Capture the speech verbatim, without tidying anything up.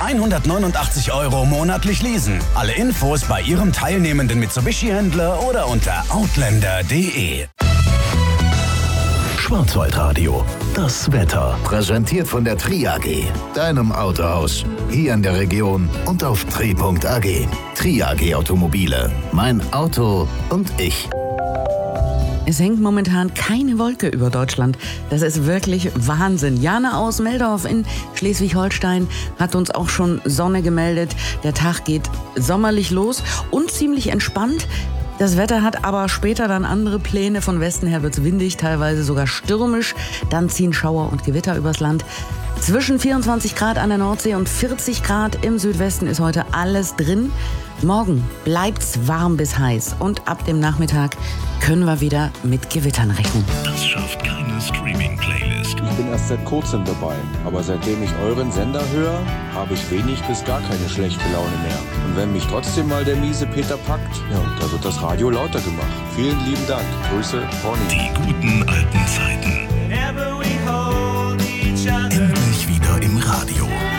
hundertneunundachtzig Euro monatlich leasen. Alle Infos bei Ihrem teilnehmenden Mitsubishi-Händler oder unter outlander punkt de. Schwarzwaldradio, das Wetter. Präsentiert von der Tri A G, deinem Autohaus. Hier in der Region und auf tri punkt a g. Tri A G Automobile. Mein Auto und ich. Es hängt momentan keine Wolke über Deutschland. Das ist wirklich Wahnsinn. Jana aus Meldorf in Schleswig-Holstein hat uns auch schon Sonne gemeldet. Der Tag geht sommerlich los und ziemlich entspannt. Das Wetter hat aber später dann andere Pläne. Von Westen her wird es windig, teilweise sogar stürmisch. Dann ziehen Schauer und Gewitter übers Land. Zwischen vierundzwanzig Grad an der Nordsee und vierzig Grad im Südwesten ist heute alles drin. Morgen bleibt's warm bis heiß und ab dem Nachmittag können wir wieder mit Gewittern rechnen. Das schafft keine Streaming-Playlist. Ich bin erst seit kurzem dabei, aber seitdem ich euren Sender höre, habe ich wenig bis gar keine schlechte Laune mehr. Und wenn mich trotzdem mal der miese Peter packt, ja, da wird das Radio lauter gemacht. Vielen lieben Dank. Grüße, Horny. Die guten alten Zeiten. Endlich wieder im Radio.